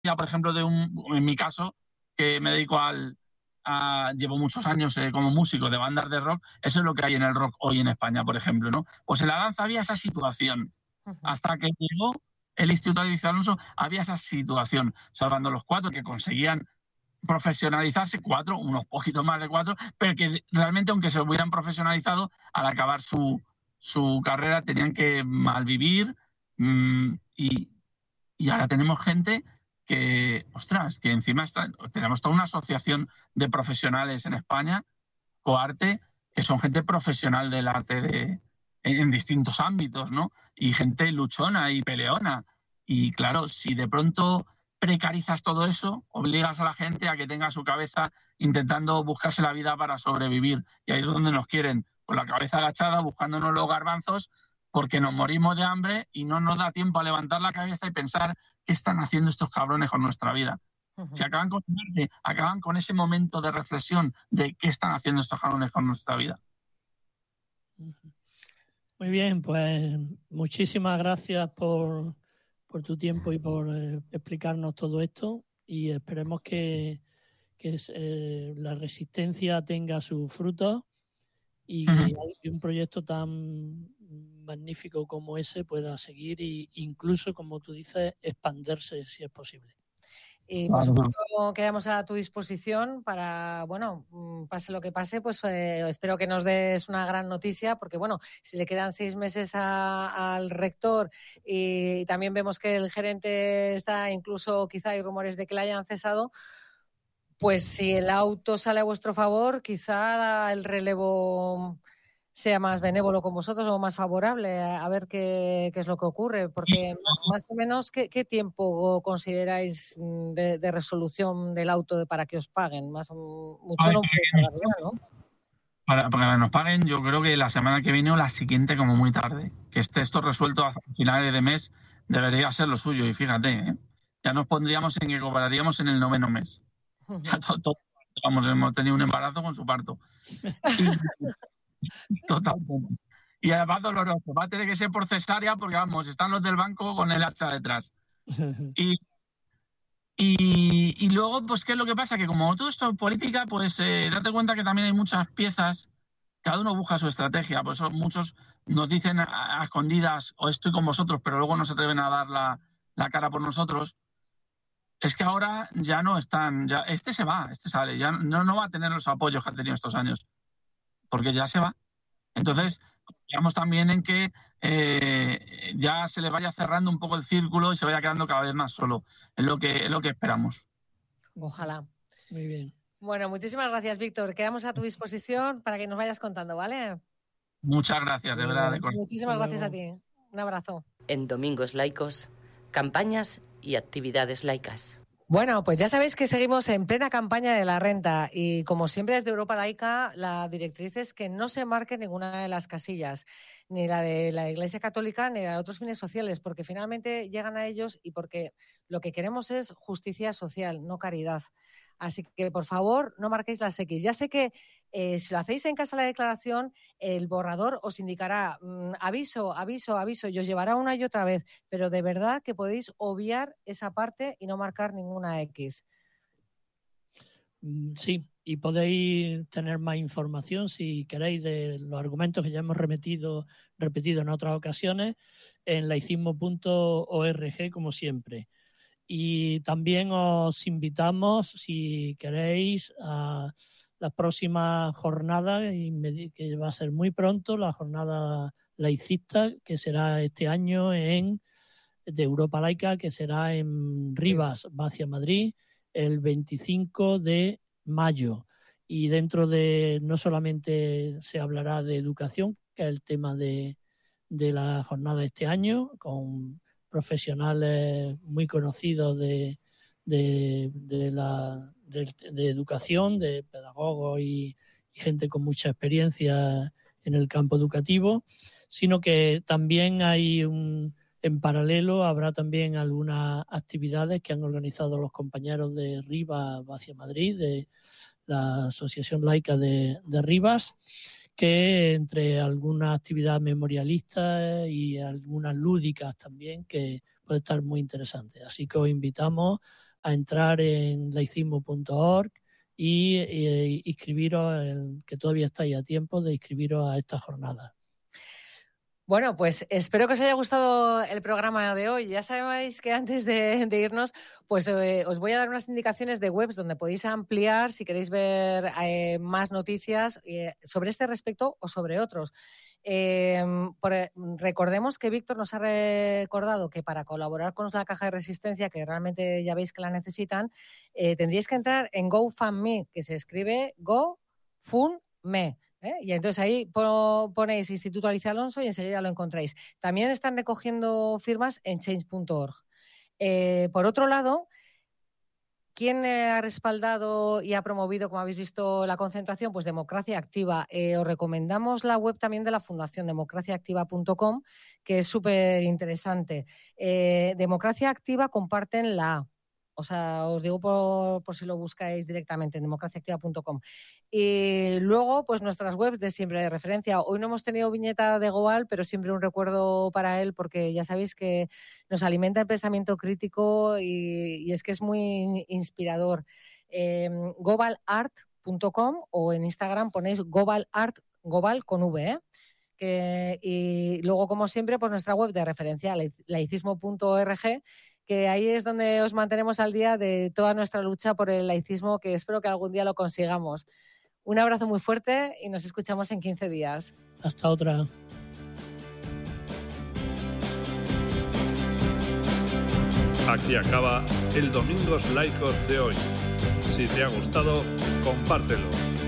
por ejemplo, en mi caso, que me dedico llevo muchos años como músico de bandas de rock, eso es lo que hay en el rock hoy en España, por ejemplo, ¿no? Pues en la danza había esa situación. Hasta que llegó el Instituto Adicción Alonso, había esa situación, salvando los 4 que conseguían profesionalizarse, 4, unos poquitos más de 4, pero que realmente, aunque se hubieran profesionalizado, al acabar su carrera tenían que malvivir, y ahora tenemos gente que, ostras, que encima tenemos toda una asociación de profesionales en España, Coarte, que son gente profesional del arte en distintos ámbitos, ¿no? Y gente luchona y peleona. Y claro, si de pronto precarizas todo eso, obligas a la gente a que tenga su cabeza intentando buscarse la vida para sobrevivir. Y ahí es donde nos quieren, con la cabeza agachada, buscándonos los garbanzos, porque nos morimos de hambre y no nos da tiempo a levantar la cabeza y pensar qué están haciendo estos cabrones con nuestra vida. Si acaban con el arte, acaban con ese momento de reflexión de qué están haciendo estos cabrones con nuestra vida. Muy bien, pues muchísimas gracias por tu tiempo y por explicarnos todo esto, y esperemos que la resistencia tenga sus frutos y que un proyecto tan magnífico como ese pueda seguir e incluso, como tú dices, expandirse si es posible. Y por supuesto quedamos a tu disposición para, bueno, pase lo que pase, pues espero que nos des una gran noticia, porque bueno, si le quedan 6 meses al rector y también vemos que el gerente está, incluso quizá hay rumores de que le hayan cesado, pues si el auto sale a vuestro favor, quizá el relevo sea más benévolo con vosotros o más favorable, a ver qué es lo que ocurre, porque más o menos ¿qué tiempo consideráis de resolución del auto para que os paguen? Mucho no puede tardar, ¿no? Para que nos paguen, yo creo que la semana que viene o la siguiente como muy tarde. Que esté esto resuelto a finales de mes debería ser lo suyo, y fíjate, ya nos pondríamos en que cobraríamos en el 9º mes. O sea, hemos tenido un embarazo con su parto. Totalmente. Y además doloroso. Va a tener que ser por cesárea porque, vamos, están los del banco con el hacha detrás. Y luego, pues, ¿qué es lo que pasa? Que como todo esto es política, pues date cuenta que también hay muchas piezas, cada uno busca su estrategia. Pues muchos nos dicen a escondidas, o estoy con vosotros, pero luego no se atreven a dar la cara por nosotros. Es que ahora ya no están, ya este se va, este sale, ya no va a tener los apoyos que ha tenido estos años, porque ya se va. Entonces, confiamos también en que ya se le vaya cerrando un poco el círculo y se vaya quedando cada vez más solo. Es lo que esperamos. Ojalá. Muy bien. Bueno, muchísimas gracias, Víctor. Quedamos a tu disposición para que nos vayas contando, ¿vale? Muchas gracias, de verdad. Muchísimas gracias a ti. Un abrazo. En Domingos Laicos, campañas y actividades laicas. Bueno, pues ya sabéis que seguimos en plena campaña de la renta y, como siempre, desde Europa Laica la directriz es que no se marque ninguna de las casillas, ni la de la Iglesia Católica ni la de otros fines sociales, porque finalmente llegan a ellos y porque lo que queremos es justicia social, no caridad. Así que, por favor, no marquéis las X. Ya sé que si lo hacéis en casa de la declaración, el borrador os indicará aviso, aviso, aviso, y os llevará una y otra vez, pero de verdad que podéis obviar esa parte y no marcar ninguna X. Sí, y podéis tener más información si queréis de los argumentos que ya hemos repetido en otras ocasiones en laicismo.org, como siempre. Y también os invitamos, si queréis, a la próxima jornada, que va a ser muy pronto, la jornada laicista, que será este año de Europa Laica, que será en Rivas, Vacia, Madrid, el 25 de mayo. Y dentro de, no solamente se hablará de educación, que es el tema de la jornada de este año, con profesionales muy conocidos de educación, de pedagogos y gente con mucha experiencia en el campo educativo, sino que también en paralelo habrá también algunas actividades que han organizado los compañeros de Rivas hacia Madrid, de la Asociación Laica de Rivas, que entre algunas actividades memorialistas y algunas lúdicas también, que puede estar muy interesante. Así que os invitamos a entrar en laicismo.org y inscribiros, que todavía estáis a tiempo de inscribiros a esta jornada. Bueno, pues espero que os haya gustado el programa de hoy. Ya sabéis que antes de irnos, pues os voy a dar unas indicaciones de webs donde podéis ampliar si queréis ver más noticias sobre este respecto o sobre otros. Recordemos que Víctor nos ha recordado que para colaborar con la Caja de Resistencia, que realmente ya veis que la necesitan, tendríais que entrar en GoFundMe, que se escribe GoFundMe. Y entonces ahí ponéis Instituto Alicia Alonso y enseguida lo encontráis. También están recogiendo firmas en change.org. Por otro lado, ¿quién ha respaldado y ha promovido, como habéis visto, la concentración? Pues Democracia Activa. Os recomendamos la web también de la Fundación, democraciaactiva.com, que es súper interesante. Democracia Activa comparten la A. O sea, os digo por si lo buscáis directamente en democraciaactiva.com. Y luego, pues nuestras webs de siempre de referencia. Hoy no hemos tenido viñeta de Goal, pero siempre un recuerdo para él, porque ya sabéis que nos alimenta el pensamiento crítico y es que es muy inspirador. Gobalart.com o en Instagram ponéis Gobalart, Gobal con V, y luego, como siempre, pues nuestra web de referencia, laicismo.org, que ahí es donde os mantenemos al día de toda nuestra lucha por el laicismo, que espero que algún día lo consigamos. Un abrazo muy fuerte y nos escuchamos en 15 días. Hasta otra. Aquí acaba el Domingos Laicos de hoy. Si te ha gustado, compártelo.